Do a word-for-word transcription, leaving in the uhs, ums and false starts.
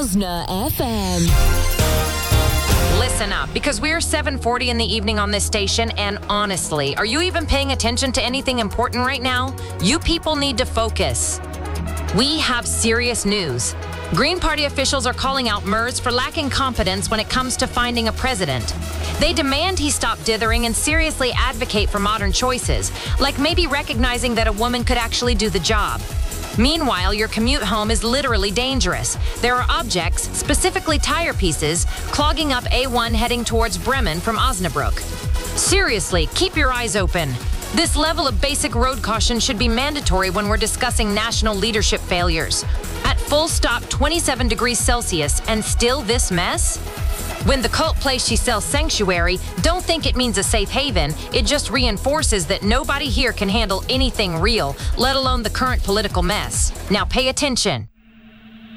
Osna F M. Listen up, because we're seven forty in the evening on this station, and honestly, are you even paying attention to anything important right now? You people need to focus. We have serious news. Green Party officials are calling out Merz for lacking competence when it comes to finding a president. They demand he stop dithering and seriously advocate for modern choices, like maybe recognizing that a woman could actually do the job. Meanwhile, your commute home is literally dangerous. There are objects, specifically tire pieces, clogging up A one heading towards Bremen from Osnabrück. Seriously, keep your eyes open. This level of basic road caution should be mandatory when we're discussing national leadership failures. At full stop twenty-seven degrees Celsius and still this mess? When the cult place she sells sanctuary, don't think it means a safe haven. It just reinforces that nobody here can handle anything real, let alone the current political mess. Now pay attention.